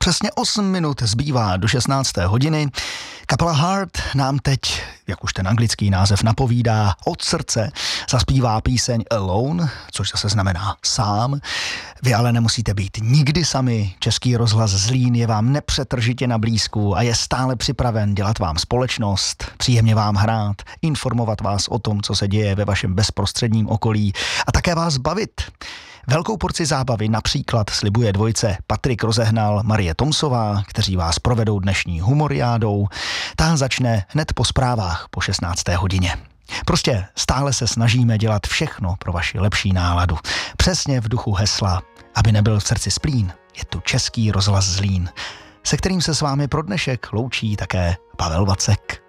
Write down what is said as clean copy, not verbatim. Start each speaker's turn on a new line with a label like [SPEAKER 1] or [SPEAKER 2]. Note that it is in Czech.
[SPEAKER 1] Přesně 8 minut zbývá do 16. hodiny. Kapela Heart nám teď, jak už ten anglický název napovídá, od srdce zaspívá píseň Alone, což zase znamená sám. Vy ale nemusíte být nikdy sami. Český rozhlas Zlín je vám nepřetržitě na blízku a je stále připraven dělat vám společnost, příjemně vám hrát, informovat vás o tom, co se děje ve vašem bezprostředním okolí a také vás bavit. Velkou porci zábavy například slibuje dvojice Patrik Rozehnal, Marie Tomsová, kteří vás provedou dnešní humoriádou. Ta začne hned po zprávách po 16. hodině. Prostě stále se snažíme dělat všechno pro vaši lepší náladu. Přesně v duchu hesla, aby nebyl v srdci splín, je tu Český rozhlas Zlín, se kterým se s vámi pro dnešek loučí také Pavel Vacek.